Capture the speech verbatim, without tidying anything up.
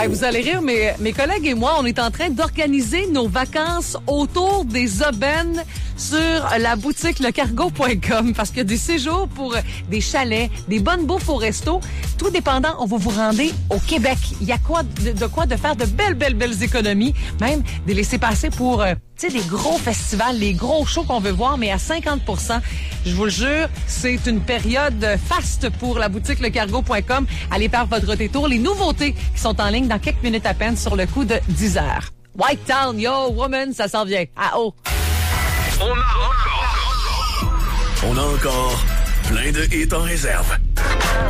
Hey, vous allez rire, mais mes collègues et moi, on est en train d'organiser nos vacances autour des aubaines sur la boutique le cargo point com parce qu'il y a des séjours pour des chalets, des bonnes bouffes au resto. Tout dépendant, on va vous rendre au Québec. Il y a quoi de, de quoi de faire de belles, belles, belles économies, même des laissez-passer pour, euh, tu sais, des gros festivals, les gros shows qu'on veut voir, mais à cinquante pour cent. Je vous le jure, c'est une période faste pour la boutique le cargo point com. Allez faire votre détour. Les nouveautés qui sont en ligne dans quelques minutes à peine sur le coup de dix heures. White Town, yo, woman, ça s'en vient. Ah oh. On a encore, on a encore plein de hits en réserve.